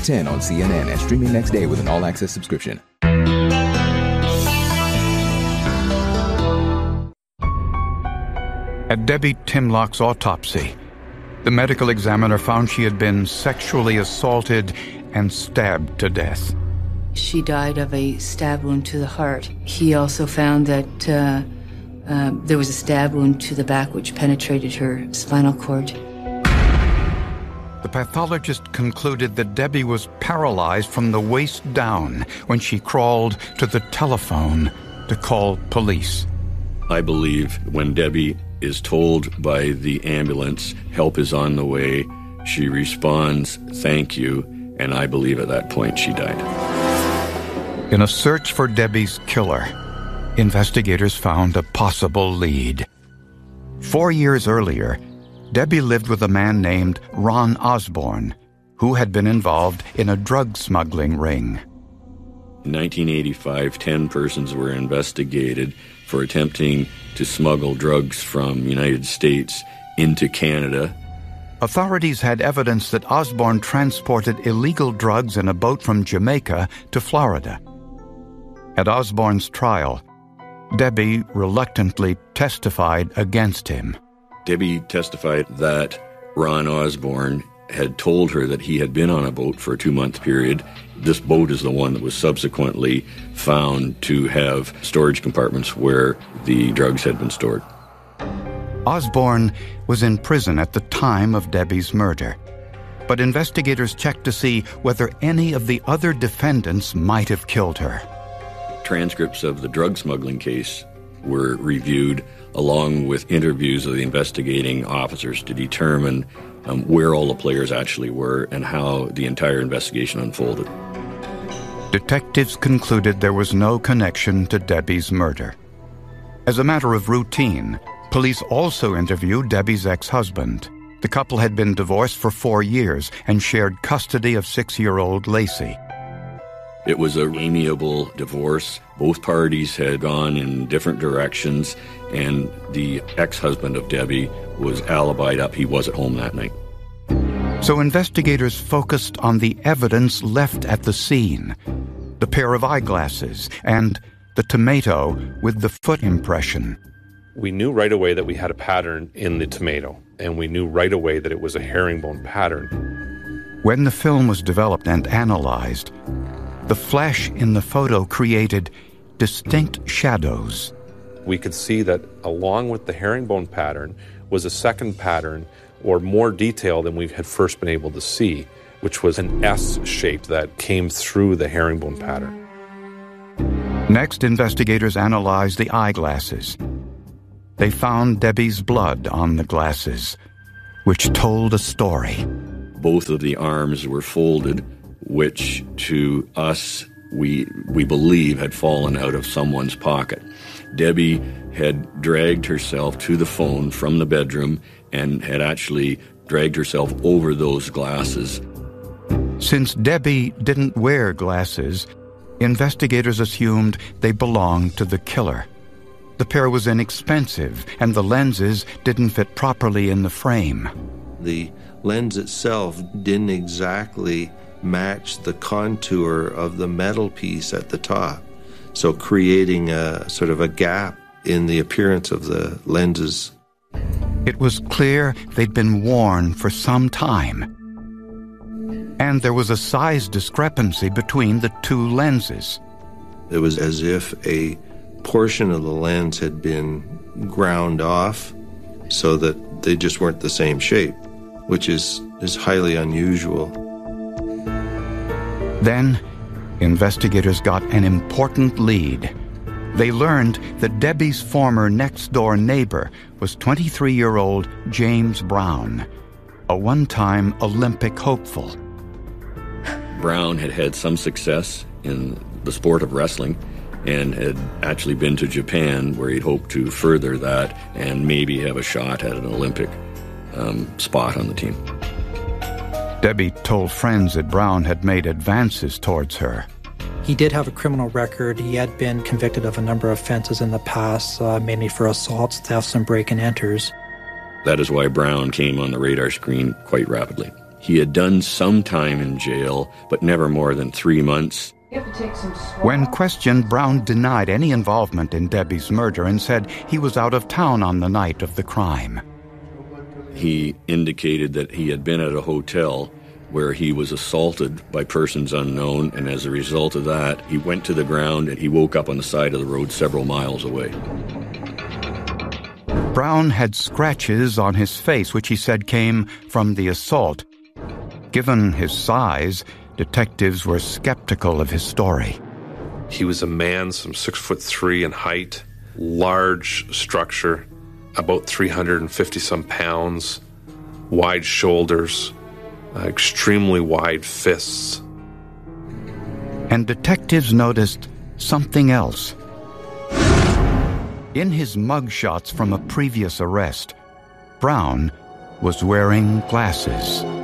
10 on CNN and streaming next day with an all-access subscription. At Debbie Timlock's autopsy, the medical examiner found she had been sexually assaulted and stabbed to death. She died of a stab wound to the heart. He also found that there was a stab wound to the back which penetrated her spinal cord. The pathologist concluded that Debbie was paralyzed from the waist down when she crawled to the telephone to call police. I believe when Debbie is told by the ambulance, help is on the way, she responds, thank you, and I believe at that point she died. In a search for Debbie's killer, investigators found a possible lead. 4 years earlier, Debbie lived with a man named Ron Osborne, who had been involved in a drug smuggling ring. In 1985, 10 persons were investigated for attempting to smuggle drugs from the United States into Canada. Authorities had evidence that Osborne transported illegal drugs in a boat from Jamaica to Florida. At Osborne's trial, Debbie reluctantly testified against him. Debbie testified that Ron Osborne had told her that he had been on a boat for a 2-month period. This boat is the one that was subsequently found to have storage compartments where the drugs had been stored. Osborne was in prison at the time of Debbie's murder, but investigators checked to see whether any of the other defendants might have killed her. Transcripts of the drug smuggling case were reviewed along with interviews of the investigating officers to determine where all the players actually were and how the entire investigation unfolded. Detectives concluded there was no connection to Debbie's murder. As a matter of routine, police also interviewed Debbie's ex-husband. The couple had been divorced for 4 years and shared custody of 6-year-old Lacey. It was an amiable divorce. Both parties had gone in different directions, and the ex-husband of Debbie was alibied up. He was at home that night. So investigators focused on the evidence left at the scene, the pair of eyeglasses and the tomato with the foot impression. We knew right away that we had a pattern in the tomato, and we knew right away that it was a herringbone pattern. When the film was developed and analyzed, the flesh in the photo created distinct shadows. We could see that along with the herringbone pattern was a second pattern, or more detail than we had first been able to see, which was an S shape that came through the herringbone pattern. Next, investigators analyzed the eyeglasses. They found Debbie's blood on the glasses, which told a story. Both of the arms were folded, which to us, we believe had fallen out of someone's pocket. Debbie had dragged herself to the phone from the bedroom and had actually dragged herself over those glasses. Since Debbie didn't wear glasses, investigators assumed they belonged to the killer. The pair was inexpensive, and the lenses didn't fit properly in the frame. The lens itself didn't exactly match the contour of the metal piece at the top, so creating a sort of a gap in the appearance of the lenses. It was clear they'd been worn for some time, and there was a size discrepancy between the two lenses. It was as if a portion of the lens had been ground off so that they just weren't the same shape, which is highly unusual. Then, investigators got an important lead. They learned that Debbie's former next-door neighbor was 23-year-old James Brown, a one-time Olympic hopeful. Brown had had some success in the sport of wrestling and had actually been to Japan, where he'd hoped to further that and maybe have a shot at an Olympic spot on the team. Debbie told friends that Brown had made advances towards her. He did have a criminal record. He had been convicted of a number of offenses in the past, mainly for assaults, thefts, and break-and-enters. That is why Brown came on the radar screen quite rapidly. He had done some time in jail, but never more than 3 months. When questioned, Brown denied any involvement in Debbie's murder and said he was out of town on the night of the crime. He indicated that he had been at a hotel where he was assaulted by persons unknown, and as a result of that, he went to the ground and he woke up on the side of the road several miles away. Brown had scratches on his face, which he said came from the assault. Given his size, detectives were skeptical of his story. He was a man some 6'3" in height, large structure, about 350-some pounds, wide shoulders, extremely wide fists. And detectives noticed something else. In his mugshots from a previous arrest, Brown was wearing glasses.